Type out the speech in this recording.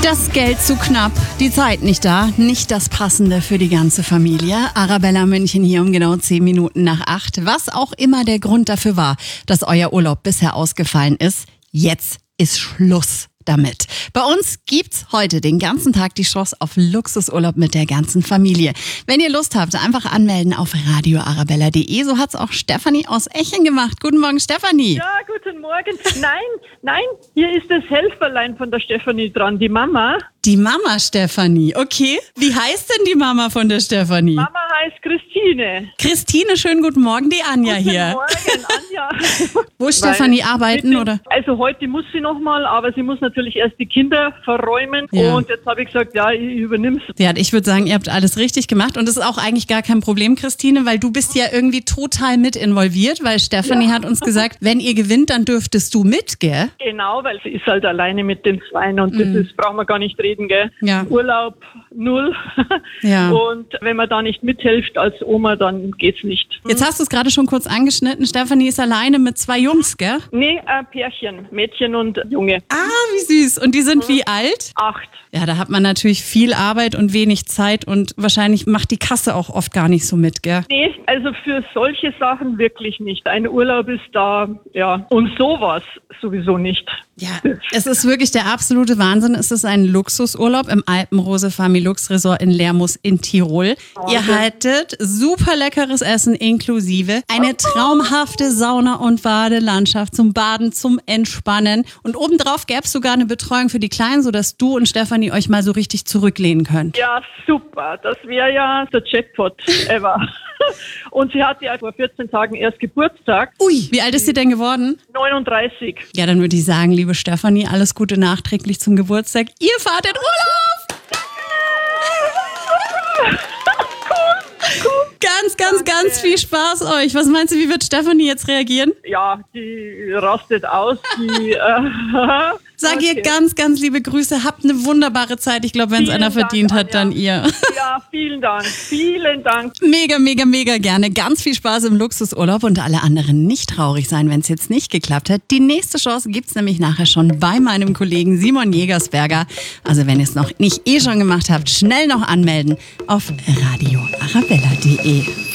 Das Geld zu knapp, die Zeit nicht da, nicht das Passende für die ganze Familie. Arabella München hier um genau 10 Minuten nach 8. Was auch immer der Grund dafür war, dass euer Urlaub bisher ausgefallen ist, jetzt ist Schluss damit. Bei uns gibt's heute den ganzen Tag die Chance auf Luxusurlaub mit der ganzen Familie. Wenn ihr Lust habt, einfach anmelden auf radioarabella.de. So hat's auch Stefanie aus Echen gemacht. Guten Morgen, Stefanie. Ja, guten Morgen. Nein, hier ist das Helferlein von der Stefanie dran, die Mama. Die Mama Stefanie, okay. Wie heißt denn die Mama von der Stefanie? Mama heißt Christine. Christine, schönen guten Morgen, die Anja hier. Guten Morgen, Anja. Wo ist Stefanie arbeiten, oder? Also heute muss sie nochmal, aber sie muss natürlich erst die Kinder verräumen. Ja. Und jetzt habe ich gesagt, ja, ich übernimm's. Ja, ich würde sagen, ihr habt alles richtig gemacht und das ist auch eigentlich gar kein Problem, Christine, weil du bist ja irgendwie total mit involviert, weil Stefanie hat uns gesagt, wenn ihr gewinnt, dann dürftest du mit, gell? Genau, weil sie ist halt alleine mit den Zweien und das ist, brauchen wir gar nicht reden, gell? Ja. Urlaub 0. Ja. Und wenn man da nicht mithilft als Oma, dann geht's nicht. Jetzt hast du es gerade schon kurz angeschnitten, Stefanie ist alleine mit 2 Jungs, gell? Nee, Pärchen, Mädchen und Junge. Ah, wie süß. Und die sind wie alt? 8. Ja, da hat man natürlich viel Arbeit und wenig Zeit und wahrscheinlich macht die Kasse auch oft gar nicht so mit, gell? Nee, also für solche Sachen wirklich nicht. Ein Urlaub ist da, ja, und sowas sowieso nicht. Ja, es ist wirklich der absolute Wahnsinn. Es ist ein Luxusurlaub im Alpenrose Familux Resort in Lermus in Tirol. Ihr haltet super leckeres Essen inklusive, eine traumhafte Sauna- und Badelandschaft zum Baden, zum Entspannen. Und obendrauf gäbe es sogar eine Betreuung für die Kleinen, sodass du und Stefanie euch mal so richtig zurücklehnen könnt. Ja, super. Das wäre ja der Jackpot ever. Und sie hatte ja vor 14 Tagen erst Geburtstag. Ui, wie alt ist sie denn geworden? 39. Ja, dann würde ich sagen, liebe Stefanie, alles Gute nachträglich zum Geburtstag. Ihr fahrt in Urlaub! Ganz viel Spaß euch. Was meinst du, wie wird Stefanie jetzt reagieren? Ja, die rastet aus. Sag ihr ganz liebe Grüße. Habt eine wunderbare Zeit. Ich glaube, wenn es einer verdient hat, dann ihr. Ja, vielen Dank. Vielen Dank. Mega gerne. Ganz viel Spaß im Luxusurlaub und alle anderen nicht traurig sein, wenn es jetzt nicht geklappt hat. Die nächste Chance gibt's nämlich nachher schon bei meinem Kollegen Simon Jägersberger. Also wenn ihr es noch nicht schon gemacht habt, schnell noch anmelden auf radioarabella.de.